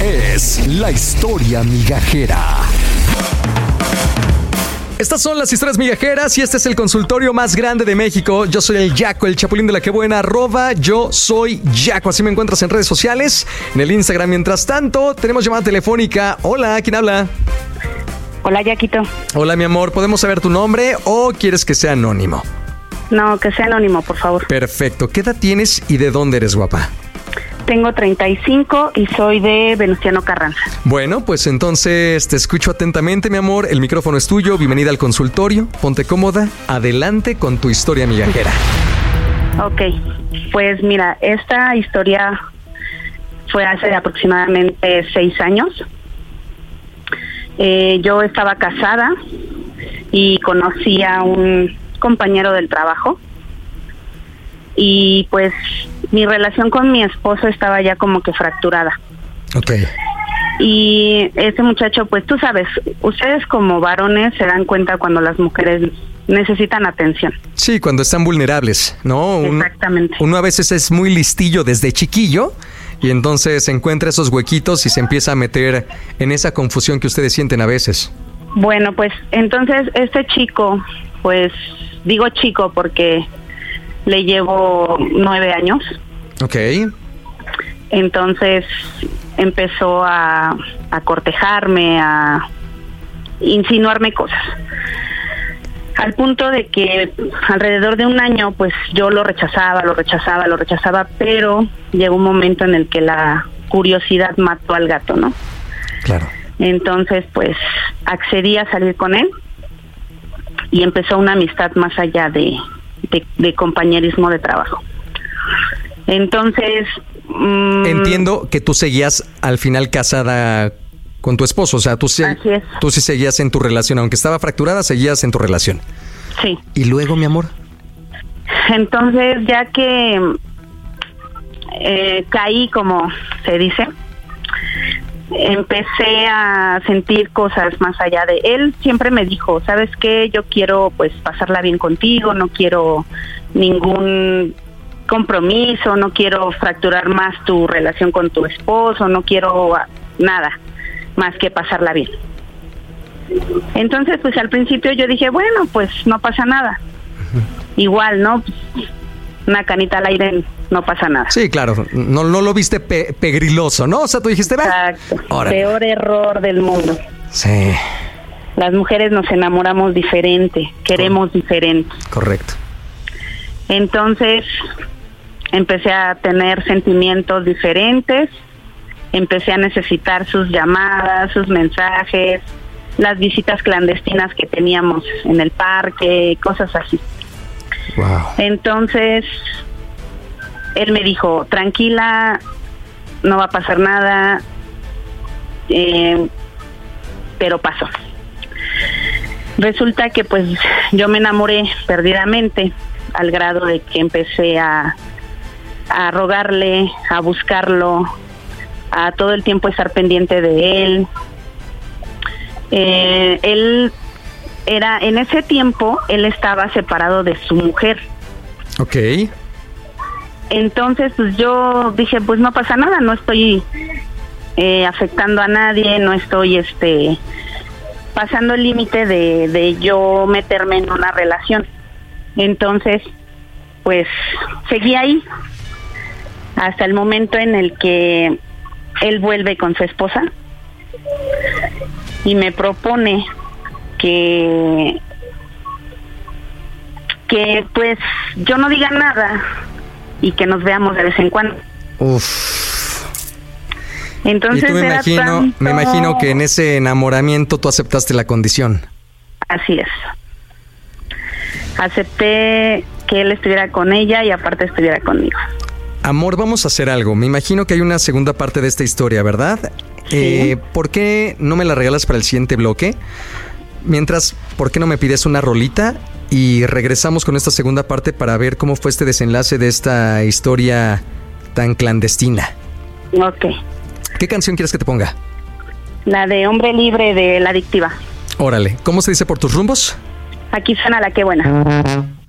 es La Historia Migajera. Estas son las historias migajeras y este es el consultorio más grande de México. Yo soy el Yaco, el chapulín de la que buena, @yo soy Yaco. Así me encuentras en redes sociales, en el Instagram. Mientras tanto, tenemos llamada telefónica. Hola, ¿quién habla? Hola, Yaquito. Hola, mi amor. ¿Podemos saber tu nombre o quieres que sea anónimo? No, que sea anónimo, por favor. Perfecto. ¿Qué edad tienes y de dónde eres, guapa? Tengo 35 y soy de Venustiano Carranza. Bueno, pues entonces te escucho atentamente, mi amor. El micrófono es tuyo. Bienvenida al consultorio. Ponte cómoda. Adelante con tu historia migajera. Ok, pues mira, esta historia fue hace aproximadamente 6 años. Yo estaba casada y conocí a un compañero del trabajo. Y pues mi relación con mi esposo estaba ya como que fracturada. Ok. Y ese muchacho, pues tú sabes, ustedes como varones se dan cuenta cuando las mujeres necesitan atención. Sí, cuando están vulnerables, ¿no? Exactamente. Uno a veces es muy listillo desde chiquillo y entonces encuentra esos huequitos y se empieza a meter en esa confusión que ustedes sienten a veces. Bueno, pues entonces este chico, pues digo chico porque le llevo 9 años. Ok. Entonces empezó a cortejarme, a insinuarme cosas. Al punto de que alrededor de un año, pues yo lo rechazaba, pero llegó un momento en el que la curiosidad mató al gato, ¿no? Claro. Entonces, pues accedí a salir con él y empezó una amistad más allá de compañerismo de trabajo. Entonces entiendo que tú seguías al final casada con tu esposo, o sea, tú sí seguías en tu relación, aunque estaba fracturada, seguías en tu relación. Sí. ¿Y luego, mi amor? Entonces, ya que caí, como se dice, empecé a sentir cosas más allá de él. Siempre me dijo, ¿sabes qué? Yo quiero pues pasarla bien contigo, no quiero ningún compromiso, no quiero fracturar más tu relación con tu esposo, no quiero nada más que pasarla bien. Entonces, pues al principio yo dije, bueno, pues no pasa nada. Igual, ¿no? Una canita al aire, no pasa nada. Sí, claro, no lo viste pegriloso, ¿no? O sea, tú dijiste, va. Exacto, peor error del mundo. Sí. Las mujeres nos enamoramos diferente, queremos diferente. Correcto. Entonces, empecé a tener sentimientos diferentes, empecé a necesitar sus llamadas, sus mensajes, las visitas clandestinas que teníamos en el parque, cosas así. Wow. Entonces, él me dijo, tranquila, no va a pasar nada, pero pasó. Resulta que pues yo me enamoré perdidamente al grado de que empecé a rogarle, a buscarlo, a todo el tiempo estar pendiente de él. Él era, en ese tiempo, él estaba separado de su mujer. Ok. Entonces, pues yo dije, pues no pasa nada, no estoy afectando a nadie, no estoy pasando el límite de yo meterme en una relación. Entonces, pues seguí ahí hasta el momento en el que él vuelve con su esposa y me propone que pues yo no diga nada y que nos veamos de vez en cuando. Uf. Entonces, y tú me imagino que en ese enamoramiento tú aceptaste la condición. Así es. Acepté que él estuviera con ella y aparte estuviera conmigo. Amor, vamos a hacer algo. Me imagino que hay una segunda parte de esta historia, ¿verdad? Sí. ¿Por qué no me la regalas para el siguiente bloque? Mientras, ¿por qué no me pides una rolita? Y regresamos con esta segunda parte para ver cómo fue este desenlace de esta historia tan clandestina. Ok. ¿Qué canción quieres que te ponga? La de Hombre Libre de La Adictiva. Órale. ¿Cómo se dice por tus rumbos? Aquí suena La Qué Buena.